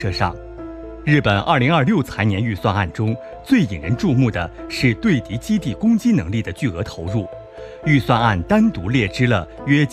设上。日本2026财年预算案中最引人注目的是对敌基地攻击能力的巨额投入。预算案单独列支了约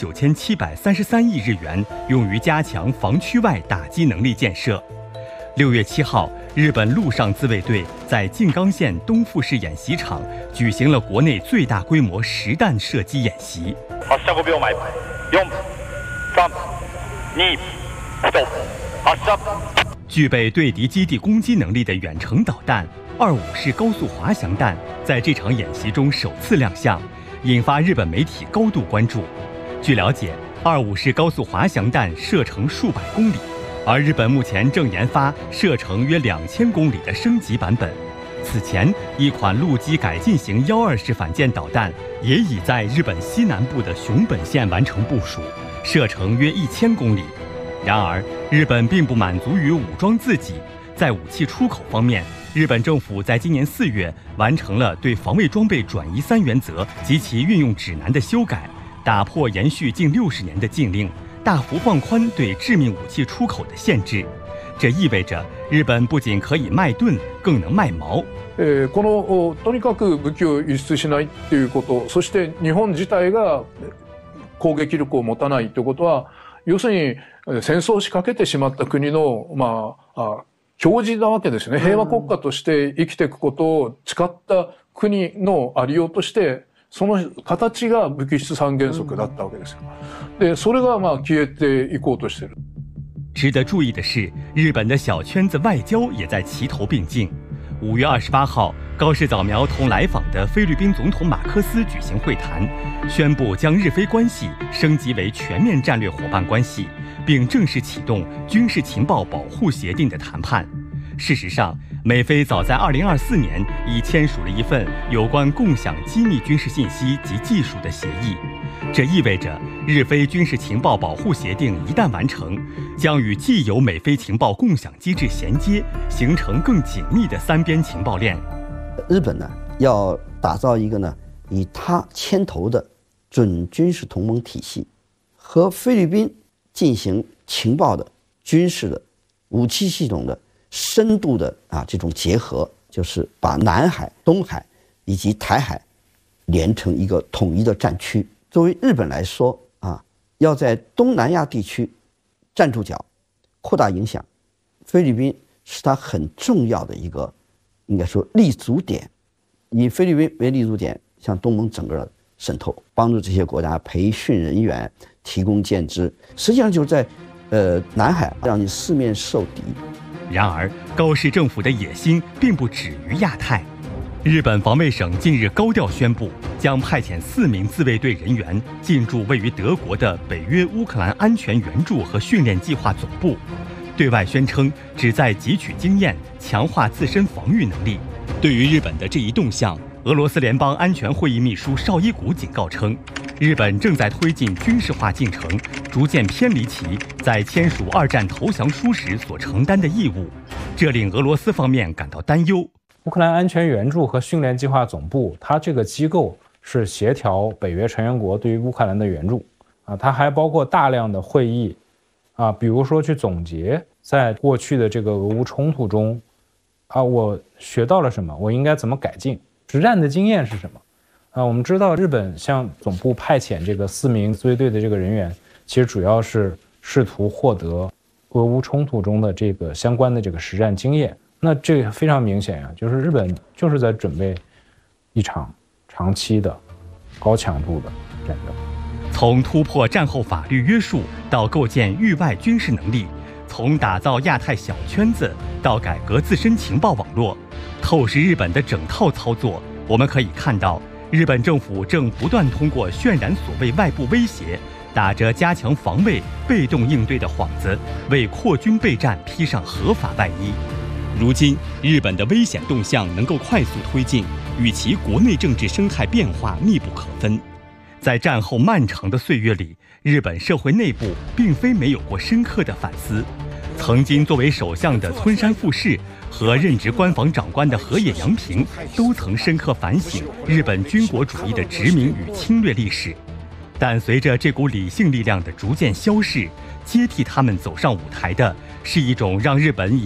9733亿日元，用于加强防区外打击能力建设。6月7号，日本陆上自卫队在静冈县东富市演习场举行了国内最大规模实弹射击演习。 発射5秒前、4、3、2、1、発射。 具备对敌基地攻击能力的远程导弹25式高速滑翔弹在这场演习中首次亮相，引发日本媒体高度关注。据了解，25式高速滑翔弹射程数百公里，而日本目前正研发射程约2000公里的升级版本。此前，一款陆基改进型12式反舰导弹也已在日本西南部的熊本县完成部署，射程约1000公里。然而，日本并不满足于武装自己，在武器出口方面，日本政府在今年4月完成了对防卫装备转移3原则及其运用指南的修改，打破延续近60年的禁令，大幅放宽对致命武器出口的限制。这意味着日本不仅可以卖盾，更能卖矛。 このとにかく武器を輸出しないということ、そして日本自体が攻撃力を持たないということは、要するに戦争を仕掛けてしまった国の矜持なわけですね。平和国家として生きていくことを誓った国のありようとして、その形が武器輸出三原則だったわけですよ。で、それが消えていこうとしている。 值得注意的是，日本的小圈子外交也在齐头并进。5月28号，高市早苗同来访的菲律宾总统马克思举行会谈，宣布将日菲关系升级为全面战略伙伴关系，并正式启动军事情报保护协定的谈判。事实上，美菲早在2024年已签署了一份有关共享机密军事信息及技术的协议。这意味着日菲军事情报保护协定一旦完成，将与既有美菲情报共享机制衔接，形成更紧密的3边情报链。 日本呢，要打造一个呢以它牵头的准军事同盟体系，和菲律宾进行情报的、军事的、武器系统的深度的这种结合，就是把南海、东海以及台海连成一个统一的战区。作为日本来说要在东南亚地区站住脚，扩大影响，菲律宾是它很重要的一个，应该说立足点。以菲律宾为立足点，向东盟整个渗透，帮助这些国家培训人员，提供建制，实际上就是在南海让你四面受敌。 然而，高市政府的野心并不止于亚太。日本防卫省近日高调宣布，将派遣4名自卫队人员进驻位于德国的北约乌克兰安全援助和训练计划总部，对外宣称旨在汲取经验，强化自身防御能力。对于日本的这一动向，俄罗斯联邦安全会议秘书绍伊古警告称，日本正在推进军事化进程，逐渐偏离其在签署2战投降书时所承担的义务，这令俄罗斯方面感到担忧。 乌克兰安全援助和训练计划总部，它这个机构是协调北约成员国对于乌克兰的援助它还包括大量的会议比如说去总结在过去的这个俄乌冲突中我学到了什么，我应该怎么改进，实战的经验是什么我们知道日本向总部派遣这个4名自卫队的这个人员，其实主要是试图获得俄乌冲突中的这个相关的这个实战经验。那这个非常明显就是日本就是在准备一场长期的高强度的战争。 从突破战后法律约束到构建域外军事能力，从打造亚太小圈子到改革自身情报网络，透视日本的整套操作，我们可以看到日本政府正不断通过渲染所谓外部威胁，打着加强防卫、被动应对的幌子，为扩军备战披上合法外衣。如今，日本的危险动向能够快速推进，与其国内政治生态变化密不可分。在战后漫长的岁月里，日本社会内部并非没有过深刻的反思。曾经作为首相的村山富市和任职官房长官的河野洋平，都曾深刻反省日本军国主义的殖民与侵略历史。但随着这股理性力量的逐渐消逝，接替他们走上舞台的是一种让日本以